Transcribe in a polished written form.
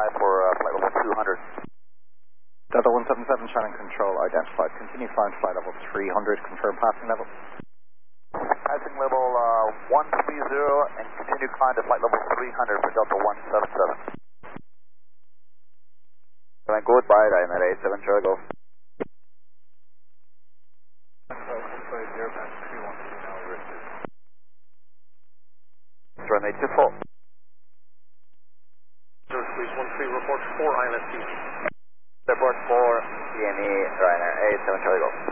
for flight level 200. Delta 177, Shannon Control identified. Continue flying flight level 300, confirm passing level. Passing level 130 and continue climb to flight level 300 for Delta 177. Goodbye, Ryanair 87 Charlie Golf. Runway 24. Please 13 report 4 ILST. Report 4 CME Ryanair 87 Charlie Golf.